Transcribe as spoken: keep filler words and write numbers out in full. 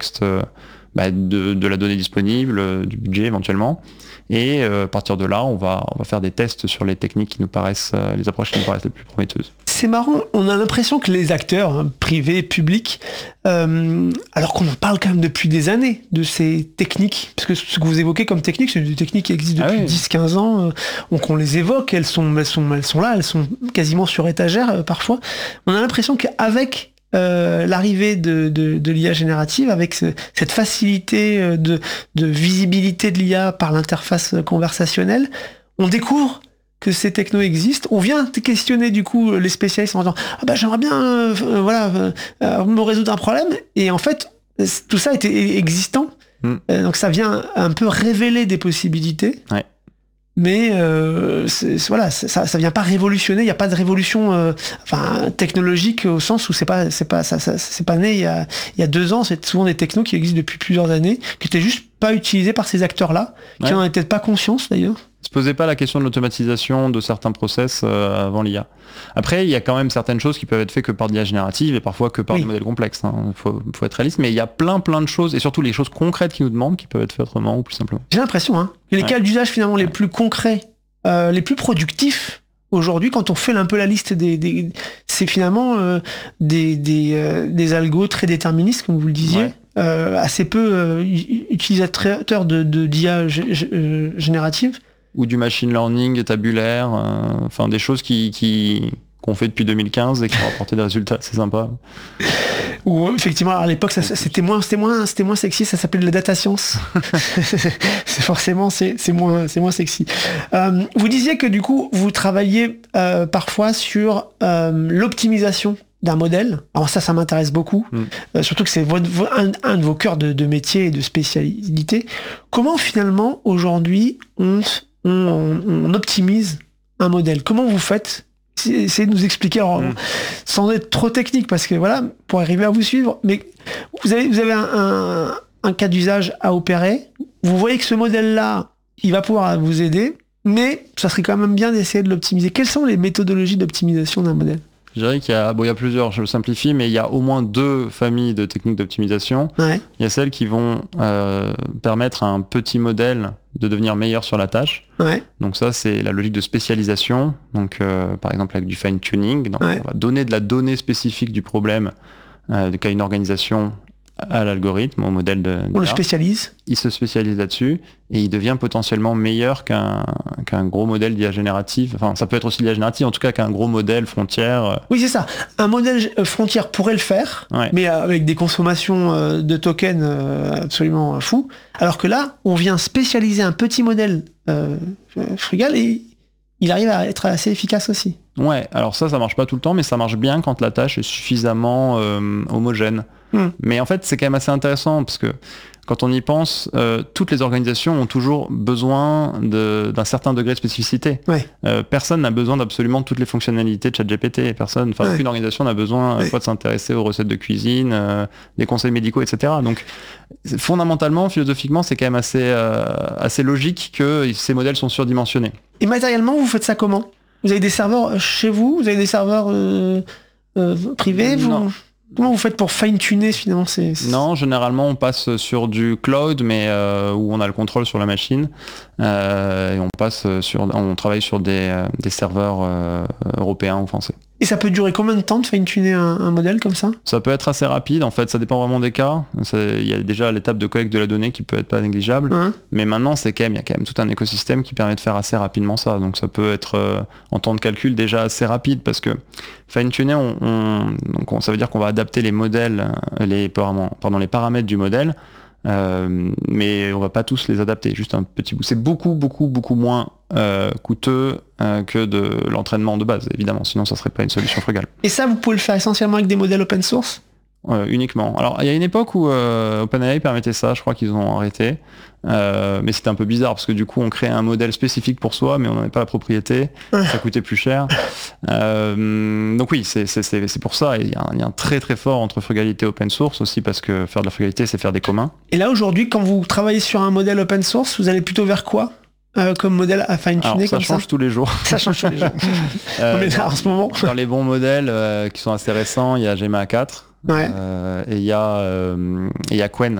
contexte euh, bah, de, de la donnée disponible, euh, du budget éventuellement. Et euh, à partir de là, on va, on va faire des tests sur les techniques qui nous paraissent, euh, les approches qui nous paraissent les plus prometteuses. C'est marrant, on a l'impression que les acteurs, hein, privés, publics, euh, alors qu'on en parle quand même depuis des années de ces techniques, parce que ce que vous évoquez comme techniques, c'est des techniques qui existent depuis ah oui. dix quinze ans, euh, donc on les évoque, elles sont, elles, sont, elles sont là, elles sont quasiment sur étagère euh, parfois. On a l'impression qu'avec Euh, l'arrivée de, de, de l'I A générative, avec ce, cette facilité de, de visibilité de l'I A par l'interface conversationnelle, on découvre que ces technos existent. On vient questionner du coup les spécialistes en disant ah bah j'aimerais bien euh, euh, voilà euh, me résoudre un problème, et en fait tout ça était existant. Mm. Euh, donc ça vient un peu révéler des possibilités. Ouais. Mais euh, c'est, voilà, ça, ça vient pas révolutionner. Il y a pas de révolution, euh, enfin technologique au sens où c'est pas, c'est pas, ça, ça, c'est pas né il y a, il y a deux ans. C'est souvent des technos qui existent depuis plusieurs années, qui étaient juste pas utilisés par ces acteurs-là, qui ouais. en avaient peut-être pas conscience d'ailleurs. Se posait pas la question de l'automatisation de certains process euh, avant l'I A. Après, il y a quand même certaines choses qui peuvent être faites que par de l'I A générative et parfois que par oui. des modèles complexes. Hein. Faut, faut être réaliste, mais il y a plein plein de choses, et surtout les choses concrètes qui nous demandent, qui peuvent être faites autrement ou plus simplement. J'ai l'impression hein, que les ouais. cas d'usage finalement les ouais. plus concrets, euh, les plus productifs aujourd'hui, quand on fait un peu la liste des, des c'est finalement euh, des des, euh, des algos très déterministes, comme vous le disiez. Ouais. Euh, assez peu euh, utilisateurs de, de d'I A g- g- euh, générative. Ou du machine learning tabulaire, euh, enfin des choses qui, qui, qu'on fait depuis deux mille quinze et qui ont apporté des résultats, c'est sympa. Ou effectivement, à l'époque, ça, c'était moins, c'était moins, c'était moins sexy, ça s'appelait de la data science. c'est forcément, c'est, c'est moins, c'est moins sexy. Euh, vous disiez que du coup, vous travailliez euh, parfois sur euh, l'optimisation d'un modèle. Alors ça, ça m'intéresse beaucoup. Mm. Euh, surtout que c'est votre, un, un de vos cœurs de, de métier et de spécialité. Comment finalement, aujourd'hui, on, on, on optimise un modèle? Comment vous faites? Essayez de nous expliquer, alors, mm. sans être trop technique, parce que voilà, pour arriver à vous suivre, mais vous avez, vous avez un, un, un cas d'usage à opérer. Vous voyez que ce modèle-là, il va pouvoir vous aider, mais ça serait quand même bien d'essayer de l'optimiser. Quelles sont les méthodologies d'optimisation d'un modèle? Je dirais qu'il y a, bon, il y a plusieurs, je le simplifie, mais il y a au moins deux familles de techniques d'optimisation. Ouais. Il y a celles qui vont euh, permettre à un petit modèle de devenir meilleur sur la tâche. Ouais. Donc ça, c'est la logique de spécialisation. Donc, euh, par exemple, avec du fine-tuning. Donc, ouais. on va donner de la donnée spécifique du problème euh, qu'a une organisation à l'algorithme, au modèle de... On le spécialise. Il se spécialise là-dessus et il devient potentiellement meilleur qu'un, qu'un gros modèle d'I A générative. Enfin, ça peut être aussi de l'I A générative, en tout cas qu'un gros modèle frontière. Oui, c'est ça. Un modèle frontière pourrait le faire, ouais. mais avec des consommations de tokens absolument fous. Alors que là, on vient spécialiser un petit modèle euh, frugal et il arrive à être assez efficace aussi. Ouais, alors ça, ça marche pas tout le temps, mais ça marche bien quand la tâche est suffisamment euh, homogène. Mmh. Mais en fait, c'est quand même assez intéressant parce que quand on y pense, euh, toutes les organisations ont toujours besoin de, d'un certain degré de spécificité. Ouais. Euh, personne n'a besoin d'absolument toutes les fonctionnalités de ChatGPT. Personne, enfin, ouais. aucune organisation n'a besoin ouais. fois de s'intéresser aux recettes de cuisine, euh, des conseils médicaux, et cetera. Donc, fondamentalement, philosophiquement, c'est quand même assez, euh, assez logique que ces modèles sont surdimensionnés. Et matériellement, vous faites ça comment ? Vous avez des serveurs chez vous ? Vous avez des serveurs euh, euh, privés ? Non. Vous... Comment vous faites pour fine-tuner finalement ces... Non, généralement on passe sur du cloud, mais euh, où on a le contrôle sur la machine, euh, et on passe sur, on travaille sur des, euh, des serveurs euh, européens ou français. Et ça peut durer combien de temps de fine-tuner un, un modèle comme ça ? Ça peut être assez rapide, en fait, ça dépend vraiment des cas. Il y a déjà l'étape de collecte de la donnée qui peut être pas négligeable, mmh. mais maintenant c'est quand même, il y a quand même tout un écosystème qui permet de faire assez rapidement ça. Donc ça peut être euh, en temps de calcul déjà assez rapide, parce que fine-tuner, on, on, donc on, ça veut dire qu'on va adapter les modèles, les, pardon, les paramètres du modèle, euh, mais on va pas tous les adapter, juste un petit bout. C'est beaucoup, beaucoup, beaucoup moins euh, coûteux euh, que de l'entraînement de base, évidemment, sinon ça serait pas une solution frugale. Et ça, vous pouvez le faire essentiellement avec des modèles open source ? Euh, uniquement. Alors il y a une époque où euh, OpenAI permettait ça, je crois qu'ils ont arrêté, euh, mais c'était un peu bizarre parce que du coup on créait un modèle spécifique pour soi, mais on n'en avait pas la propriété, ça coûtait plus cher. Euh, donc oui, c'est, c'est, c'est, c'est pour ça, il y, a un, il y a un très très fort entre frugalité et open source aussi, parce que faire de la frugalité, c'est faire des communs. Et là aujourd'hui, quand vous travaillez sur un modèle open source, vous allez plutôt vers quoi ? Euh, comme modèle à fine-tuner comme ça change ça. tous les jours. Ça change tous les jours. euh, mais là, en ce moment. Dans les bons modèles euh, qui sont assez récents, il y a Gemma quatre. Ouais. Euh, et il y a euh, il y a Qwen